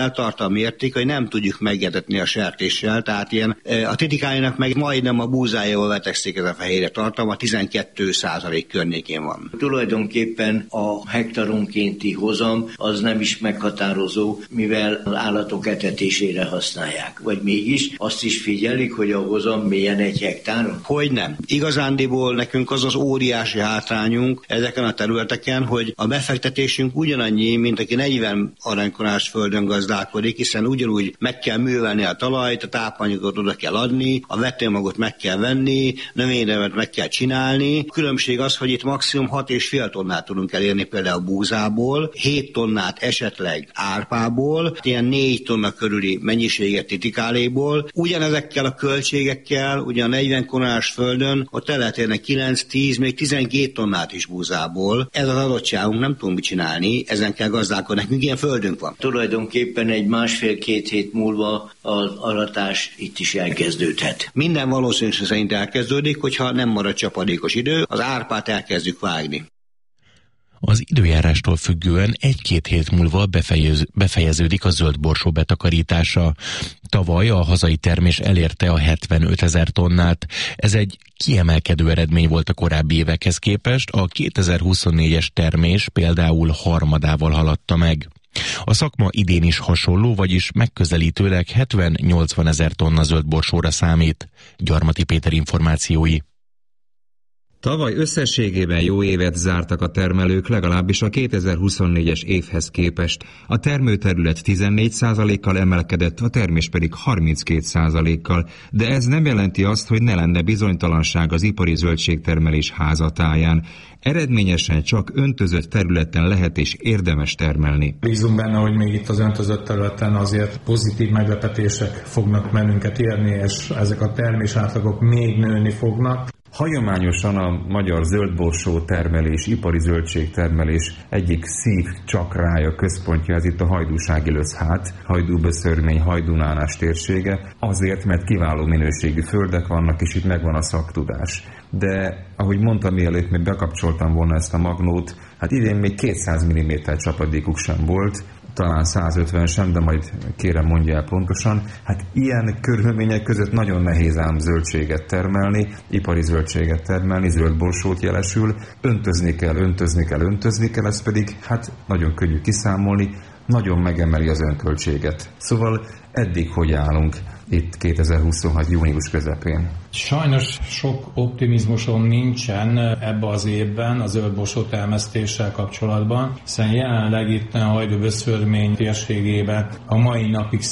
tartalmi érték, hogy nem tudjuk megetetni a sertéssel, tehát ilyen a titikájának meg majdnem a búzájával vetekszik ez a fehérje tartalma, 12% környékén van. Tulajdonképpen a hektaronkénti hozam az nem is meghatározó, mivel az állatok etetésére használják. Vagy mégis azt is figyelik, hogy a hozam milyen 1 hektáron? Hogy nem. Igazándiból nekünk az óriási hátrányunk ezeken a területeken, hogy a befektetésünk ugyanannyi, mint aki 40 aranykorás földön gazdálkodik, hiszen ugyanúgy meg kell művelni a talajt, a tápanyagot oda kell adni, a vetőmagot meg kell venni, növénynevet meg kell csinálni. A különbség az, hogy itt maximum 6,5 tonnát tudunk elérni például a búzából, 7 tonnát esetleg árpából, ilyen 4 tonna körüli mennyiséget titikáléból. Ugyanezekkel a költségekkel, ugye a 40 konás földön ott el lehet érni 9, 10, még 12 tonnát is búzából. Ez az adottságunk, nem tudunk mit csinálni, ezen kell gazdálkodni, nekünk ilyen földünk van. Tulajdonképpen egy 1,5-2 hét múlva az aratás itt is elkezdődhet. Minden valószínűség szerint elkezdődik, hogyha nem marad csapadékos idő, az árpát elkezdjük vágni. Az időjárástól függően 1-2 hét múlva befejeződik a zöldborsó betakarítása. Tavaly a hazai termés elérte a 75 000 tonnát. Ez egy kiemelkedő eredmény volt a korábbi évekhez képest, a 2024-es termés például harmadával haladta meg. A szakma idén is hasonló, vagyis megközelítőleg 70-80 000 tonna zöldborsóra számít. Gyarmati Péter információi. Tavaly összességében jó évet zártak a termelők, legalábbis a 2024-es évhez képest. A termőterület 14%-kal emelkedett, a termés pedig 32%-kal, de ez nem jelenti azt, hogy ne lenne bizonytalanság az ipari zöldségtermelés házatáján. Eredményesen csak öntözött területen lehet és érdemes termelni. Bízunk benne, hogy még itt az öntözött területen azért pozitív meglepetések fognak bennünket érni, és ezek a termésátlagok még nőni fognak. Hagyományosan a magyar zöldborsó termelés, ipari zöldségtermelés egyik szívcsakrája, központja, ez itt a hajdúsági löszhát, hajdúböszörmény, hajdúnánás térsége, azért, mert kiváló minőségű földek vannak, és itt megvan a szaktudás. De, ahogy mondtam, mielőtt még bekapcsoltam volna ezt a magnót, hát idén még 200 mm csapadékuk sem volt, talán 150 sem, de majd kérem mondja el pontosan. Hát ilyen körülmények között nagyon nehéz ám zöldséget termelni, ipari zöldséget termelni, zöldborsót jelesül. Öntözni kell, ez pedig hát nagyon könnyű kiszámolni, nagyon megemeli az önköltséget. Szóval eddig hogy állunk itt 2026. június közepén? Sajnos sok optimizmusom nincsen ebbe az évben a zöldborsó termesztéssel kapcsolatban, hiszen jelenleg itt a hajdúböszörmény térségében a mai napig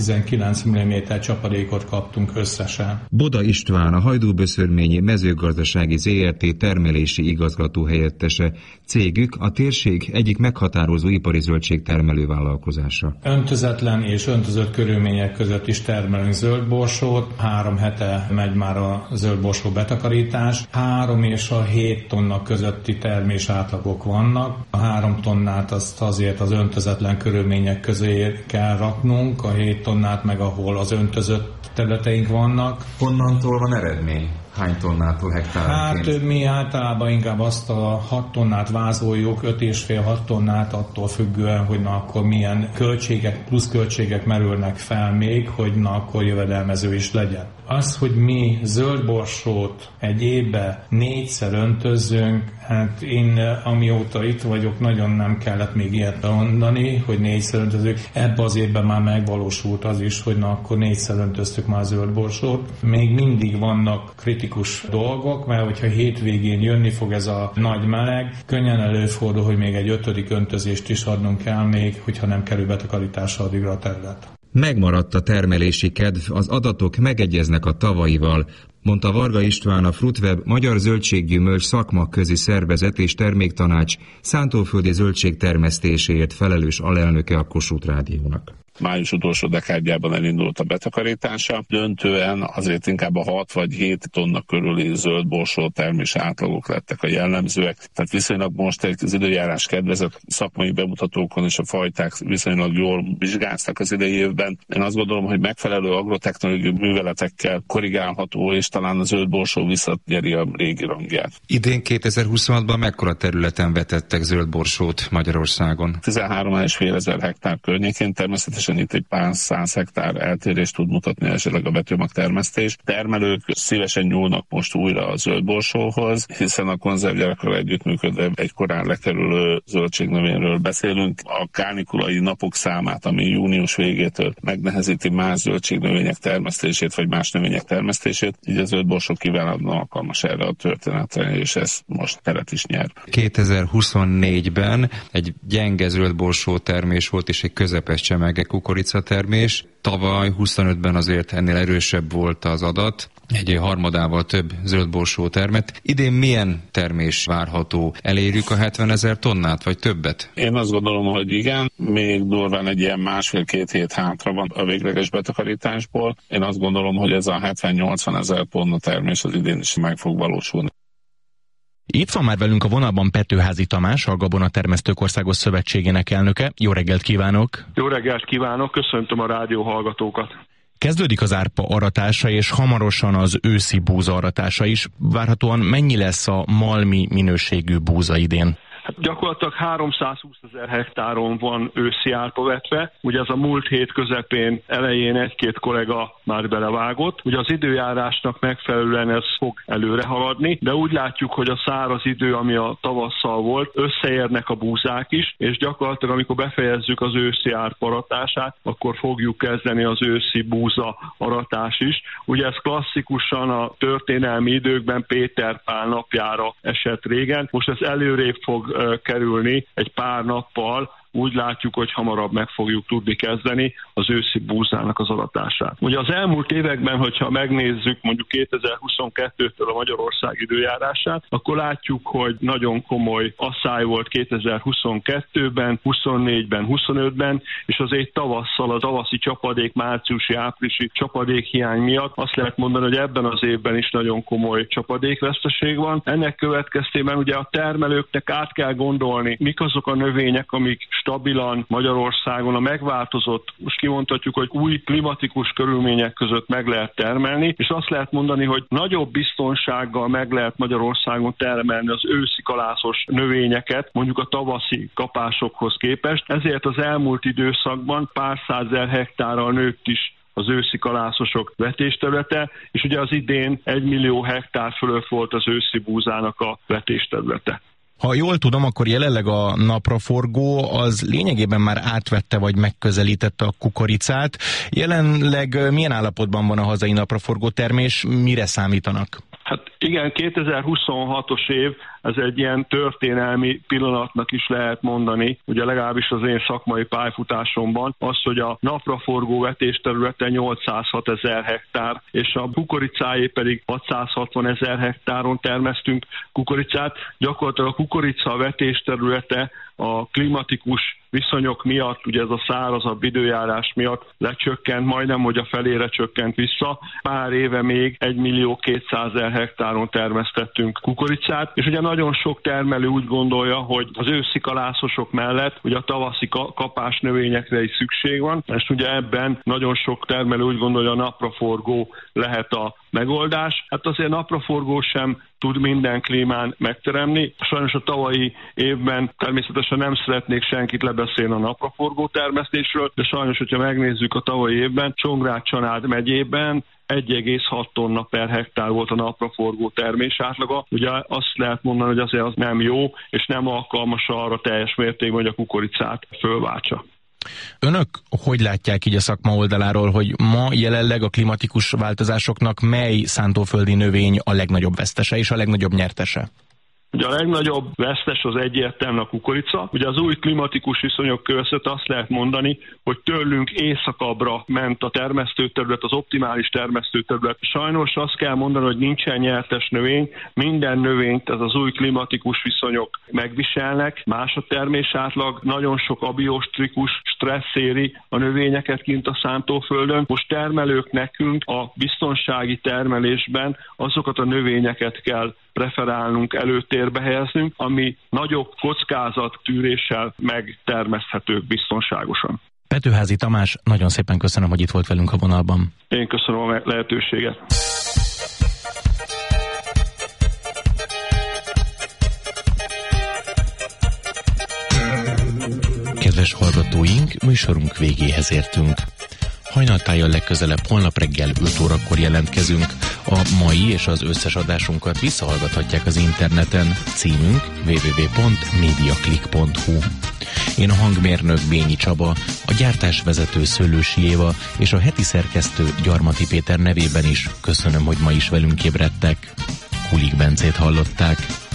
119 mm csapadékot kaptunk összesen. Boda István, a Hajdúböszörményi Mezőgazdasági ZRT termelési igazgató helyettese. Cégük a térség egyik meghatározó ipari zöldségtermelő vállalkozása. Öntözetlen és öntözött körülmények között is termelünk zöldborsót. 3 hete megy már a zöldborsó betakarítás. 3 és a 7 tonna közötti termés átlagok vannak. A 3 tonnát azt azért az öntözetlen körülmények közé kell raknunk, a 7 tonnát meg ahol az öntözött területeink vannak. Honnantól van eredmény? Hány tonnától hektáronként? Hát mi általában inkább azt a 6 tonnát vázoljuk, 5,5-6 tonnát attól függően, hogy na akkor milyen költségek, plusz költségek merülnek fel még, hogy na akkor jövedelmező is legyen. Az, hogy mi zöldborsót egy évbe 4-szer öntözzünk, hát én amióta itt vagyok, nagyon nem kellett még ilyet mondani, hogy 4-szer öntözzük. Ebben az évben már megvalósult az is, hogy na akkor 4-szer öntöztük már zöldborsót. Még mindig vannak kritikus dolgok, mert hogyha hétvégén jönni fog ez a nagy meleg, könnyen előfordul, hogy még egy 5. öntözést is adnunk kell még, hogyha nem kerül betakarításra addigra a terület. Megmaradt a termelési kedv, az adatok megegyeznek a tavalyival, mondta Varga István, a Fruitweb Magyar Zöldséggyümölcs Szakmaközi Szervezet és Terméktanács szántóföldi zöldség termesztéséért felelős alelnöke a Kossuth Rádiónak. Május utolsó dekádjában elindult a betakarítása. Döntően azért inkább a 6 vagy 7 tonna körüli zöldborsó termés átlagok lettek a jellemzőek. Tehát viszonylag most az időjárás kedvezett, szakmai bemutatókon és a fajták viszonylag jól vizsgáztak az idei évben. Én azt gondolom, hogy megfelelő agrotechnológiai műveletekkel korrigálható, és talán a zöldborsó visszanyeri a régi rangját. Idén 2026-ban mekkora területen vetettek zöldborsót Magyarországon? 13,5 ezer hektár környékén, természetesen lényegesen itt egy pár 100 hektár eltérést tud mutatni esetleg a vetőmag termesztés. Termelők szívesen nyúlnak most újra a zöldborsóhoz, hiszen a konzervgyárakkal együttműködve egy korán lekerülő zöldségnövényről beszélünk. A kánikulai napok számát, ami június végétől megnehezíti más zöldségnövények termesztését, vagy más növények termesztését, így a zöldborsó kiválóan alkalmas erre a történetre, és ez most teret is nyer. 2024-ben egy gyenge zöldborsó termés volt, és egy közepes csemege kukoricatermés. Tavaly 25-ben azért ennél erősebb volt az adat, egy harmadával több zöldborsó termett. Idén milyen termés várható? Elérjük a 70 000 tonnát, vagy többet? Én azt gondolom, hogy igen, még durván egy ilyen 1,5-2 hét hátra van a végleges betakarításból. Én azt gondolom, hogy ez a 70-80 000 tonna termés az idén is meg fog valósulni. Itt van már velünk a vonalban Petőházy Tamás, a Gabonatermesztők Országos Szövetségének elnöke. Jó reggelt kívánok! Jó reggelt kívánok, köszöntöm a rádió hallgatókat! Kezdődik az árpa aratása, és hamarosan az őszi búza aratása is. Várhatóan mennyi lesz a malmi minőségű búza idén? Hát gyakorlatilag 320 000 hektáron van őszi árpa vetve. Ugye az a múlt hét közepén, elején egy-két kollega már belevágott. Ugye az időjárásnak megfelelően ez fog előre haladni, de úgy látjuk, hogy a száraz idő, ami a tavasszal volt, összeérnek a búzák is, és gyakorlatilag amikor befejezzük az őszi árpa aratását, akkor fogjuk kezdeni az őszi búza aratás is. Ugye ez klasszikusan a történelmi időkben Péter Pál napjára esett régen. Most ez előrébb fog kerülni egy pár nappal, úgy látjuk, hogy hamarabb meg fogjuk tudni kezdeni az őszi búzának az aratását. Ugye az elmúlt években, hogyha megnézzük mondjuk 2022-től a Magyarország időjárását, akkor látjuk, hogy nagyon komoly asszály volt 2022-ben, 24-ben, 25-ben, és azért tavasszal, a tavaszi csapadék, márciusi-áprilisi csapadékhiány miatt azt lehet mondani, hogy ebben az évben is nagyon komoly csapadékveszteség van. Ennek következtében ugye a termelőknek át kell gondolni, mik azok a növények, amik stabilan Magyarországon a megváltozott, most kimondhatjuk, hogy új klimatikus körülmények között meg lehet termelni, és azt lehet mondani, hogy nagyobb biztonsággal meg lehet Magyarországon termelni az őszi kalászos növényeket, mondjuk a tavaszi kapásokhoz képest. Ezért az elmúlt időszakban pár 100 000 hektárral nőtt is az őszi kalászosok vetésterülete, és ugye az idén 1 millió hektár fölött volt az őszi búzának a vetésterülete. Ha jól tudom, akkor jelenleg a napraforgó az lényegében már átvette vagy megközelítette a kukoricát. Jelenleg milyen állapotban van a hazai napraforgó termés, mire számítanak? Hát igen, 2026-os év, ez egy ilyen történelmi pillanatnak is lehet mondani, ugye legalábbis az én szakmai pályafutásomban, az, hogy a napraforgó vetésterülete 806 000 hektár, és a kukoricáé pedig 660 000 hektáron termesztünk kukoricát. Gyakorlatilag a kukorica vetésterülete a klimatikus viszonyok miatt, ugye ez a szárazabb időjárás miatt lecsökkent, majdnem, hogy a felére csökkent vissza. Pár éve még 1 200 000 hektáron termesztettünk kukoricát, és ugye nagyon sok termelő úgy gondolja, hogy az őszi kalászosok mellett ugye a tavaszi kapás növényekre is szükség van, és ugye ebben nagyon sok termelő úgy gondolja, hogy a napraforgó lehet a megoldás. Hát azért napraforgó sem tud minden klímán megteremni. Sajnos a tavalyi évben természetesen nem szeretnék senkit lebeszélni a napraforgó termesztésről, de sajnos, hogyha megnézzük a tavalyi évben, Csongrád-Csanád megyében 1,6 tonna per hektár volt a napraforgó termés átlaga. Ugye azt lehet mondani, hogy azért az nem jó, és nem alkalmas arra teljes mértékben, hogy a kukoricát fölváltsa. Önök hogy látják így a szakma oldaláról, hogy ma jelenleg a klimatikus változásoknak mely szántóföldi növény a legnagyobb vesztese és a legnagyobb nyertese? Ugye a legnagyobb vesztes az egyértelműen a kukorica. Ugye az új klimatikus viszonyok között azt lehet mondani, hogy tőlünk északabbra ment a termesztőterület, az optimális termesztőterület. Sajnos azt kell mondani, hogy nincsen nyertes növény, minden növényt ez az új klimatikus viszonyok megviselnek, más a termésátlag, nagyon sok abiostrikus stressz éri a növényeket kint a szántóföldön. Most termelők nekünk a biztonsági termelésben azokat a növényeket kell preferálnunk, előtérbe helyeznünk, ami nagyobb kockázattűréssel megtermeszthetők biztonságosan. Petőházy Tamás, nagyon szépen köszönöm, hogy itt volt velünk a vonalban. Én köszönöm a lehetőséget. Kedves Kedves hallgatóink, műsorunk végéhez értünk. Hajnaltájjal legközelebb holnap reggel 5 órakor jelentkezünk. A mai és az összes adásunkat visszahallgathatják az interneten. Címünk www.mediaclick.hu. Én a hangmérnök Bényi Csaba, a gyártásvezető Szőlősi Éva és a heti szerkesztő Gyarmati Péter nevében is köszönöm, hogy ma is velünk ébredtek. Kulik Bencét hallották.